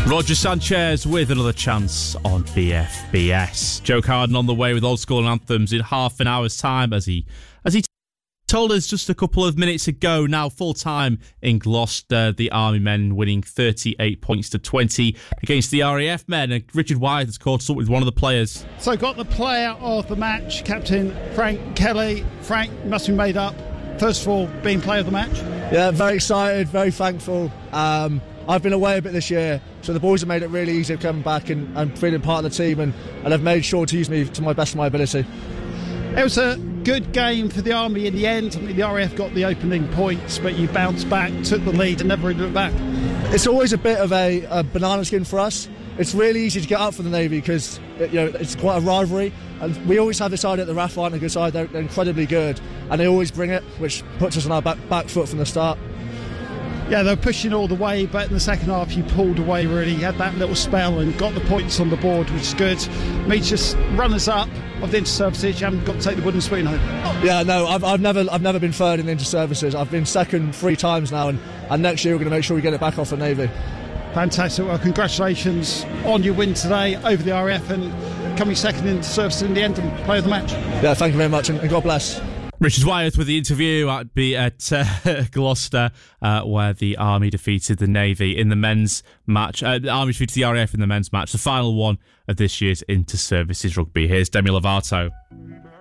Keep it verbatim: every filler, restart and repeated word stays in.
Roger Sanchez with another chance on B F B S. Joe Carden on the way with old school anthems in half an hour's time, as he as he t- told us just a couple of minutes ago. Now full time in Gloucester, the Army men winning thirty-eight points to twenty against the R A F men. And Richard Wyatt has caught up with one of the players. So got the player of the match, Captain Frank Kelly. Frank, must be made up. First of all, being player of the match. Yeah, very excited, very thankful. Um, I've been away a bit this year, so the boys have made it really easy coming back and, and feeling part of the team, and, and have made sure to use me to my best of my ability. It was a good game for the Army in the end. I mean, the R A F got the opening points, but you bounced back, took the lead and never really looked back. It's always a bit of a, a banana skin for us. It's really easy to get up for the Navy because it, you know, it's quite a rivalry, and we always have this side at the R A F aren't a good side. They're, they're incredibly good, and they always bring it, which puts us on our back, back foot from the start. Yeah, they were pushing all the way, but in the second half you pulled away really. You had that little spell and got the points on the board, which is good. Means just runners-up of the inter-services. You haven't got to take the wooden spoon home. Yeah, no, I've, I've never I've never been third in the inter-services. I've been second three times now, and, and next year we're going to make sure we get it back off the Navy. Fantastic. Well, congratulations on your win today over the R A F and coming second in the service in the end and player of the match. Yeah, thank you very much, and, and God bless. Richard Wyatt with the interview at, at uh, Gloucester, uh, where the Army defeated the Navy in the men's match. Uh, the Army defeated the R A F in the men's match, the final one of this year's Inter-Services Rugby. Here's Demi Lovato.